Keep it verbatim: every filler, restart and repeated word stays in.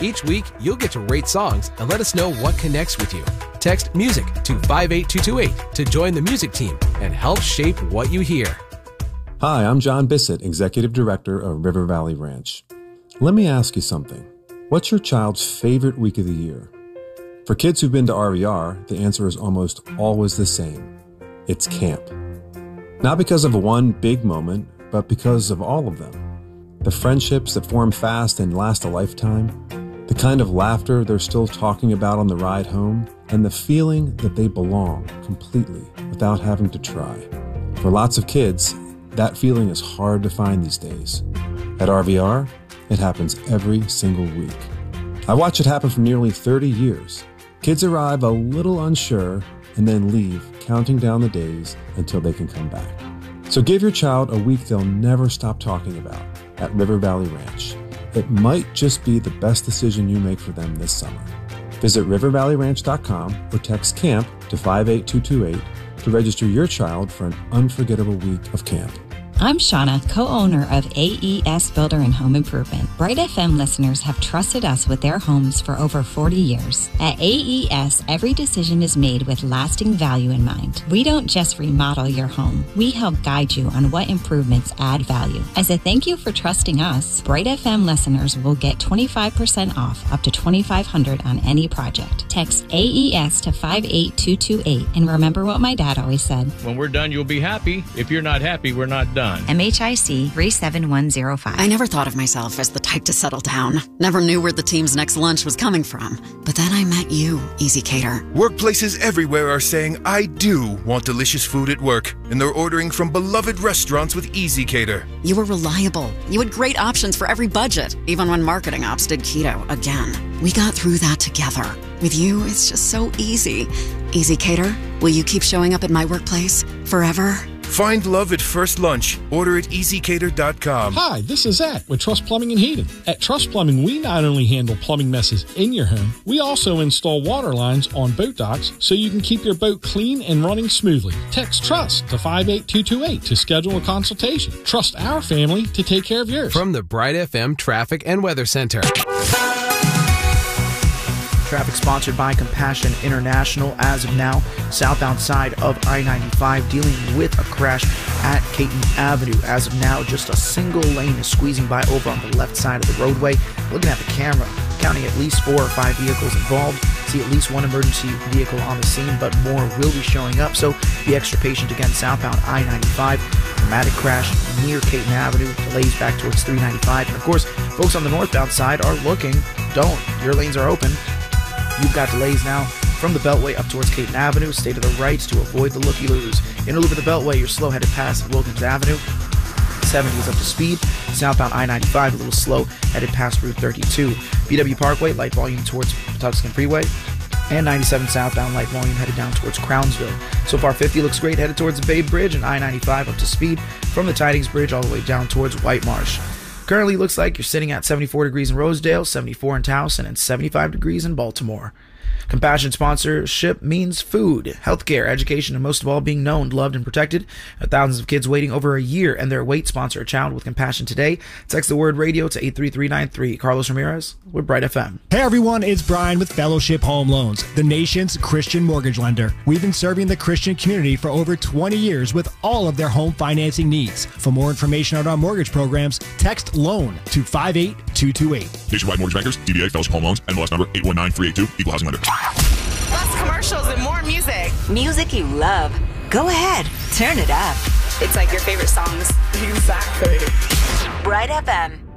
Each week, you'll get to rate songs and let us know what connects with you. Text MUSIC to five eight two two eight to join the music team and help shape what you hear. Hi, I'm John Bissett, Executive Director of River Valley Ranch. Let me ask you something. What's your child's favorite week of the year? For kids who've been to R V R, the answer is almost always the same. It's camp. Not because of one big moment, but because of all of them. The friendships that form fast and last a lifetime, the kind of laughter they're still talking about on the ride home, and the feeling that they belong completely without having to try. For lots of kids, that feeling is hard to find these days. At R V R, it happens every single week. I watch it happen for nearly thirty years. Kids arrive a little unsure and then leave, counting down the days until they can come back. So give your child a week they'll never stop talking about at River Valley Ranch. It might just be the best decision you make for them this summer. Visit river valley ranch dot com or text CAMP to five eight two two eight to register your child for an unforgettable week of camp. I'm Shauna, co-owner of A E S Builder and Home Improvement. Bright F M listeners have trusted us with their homes for over forty years. At A E S, every decision is made with lasting value in mind. We don't just remodel your home. We help guide you on what improvements add value. As a thank you for trusting us, Bright F M listeners will get twenty-five percent off up to twenty-five hundred dollars on any project. Text A E S to five eight two two eight and remember what my dad always said. When we're done, you'll be happy. If you're not happy, we're not done. M H I C three seven one zero five. I never thought of myself as the type to settle down. Never knew where the team's next lunch was coming from. But then I met you, Easy Cater. Workplaces everywhere are saying, I do want delicious food at work. And they're ordering from beloved restaurants with Easy Cater. You were reliable. You had great options for every budget, even when marketing ops did keto again. We got through that together. With you, it's just so easy. Easy Cater, will you keep showing up at my workplace forever? Find love at first lunch. Order at easy cater dot com. Hi, this is Zach with Trust Plumbing and Heating. At Trust Plumbing, we not only handle plumbing messes in your home, we also install water lines on boat docks so you can keep your boat clean and running smoothly. Text TRUST to five eight two two eight to schedule a consultation. Trust our family to take care of yours. From the Bright F M Traffic and Weather Center. Traffic sponsored by Compassion International. As of now, southbound side of I ninety-five dealing with a crash at Caton Avenue. As of now, just a single lane is squeezing by over on the left side of the roadway. Looking at the camera, counting at least four or five vehicles involved. See at least one emergency vehicle on the scene, but more will be showing up. So be extra patient again. Southbound I ninety-five, dramatic crash near Caton Avenue. Delays back towards three ninety-five. And of course, folks on the northbound side are looking. Don't. Your lanes are open. You've got delays now from the Beltway up towards Caton Avenue. Stay to the right to avoid the looky-loos. In a loop of the Beltway, you're slow headed past Wilkins Avenue. seventy is up to speed. Southbound I ninety-five, a little slow, headed past Route thirty-two. B W Parkway, light volume towards Patuxent Freeway. And ninety-seven southbound, light volume headed down towards Crownsville. So far, fifty looks great, headed towards the Bay Bridge, and I ninety-five up to speed from the Tidings Bridge all the way down towards White Marsh. Currently looks like you're sitting at seventy-four degrees in Rosedale, seventy-four in Towson, and seventy-five degrees in Baltimore. Compassion sponsorship means food, healthcare, education, and most of all, being known, loved, and protected. Thousands of kids waiting over a year and their wait sponsor a child with Compassion today. Text the word radio to eight three three nine three. Carlos Ramirez with Bright F M. Hey everyone, it's Brian with Fellowship Home Loans, the nation's Christian mortgage lender. We've been serving the Christian community for over twenty years with all of their home financing needs. For more information on our mortgage programs, text LOAN to five eight two two eight. Nationwide Mortgage Bankers, D B A, Fellowship Home Loans, N M L S number eight one nine three eight two, Equal Housing Lender. Less commercials and more music. Music you love. Go ahead, turn it up. It's like your favorite songs. Exactly. Bright F M.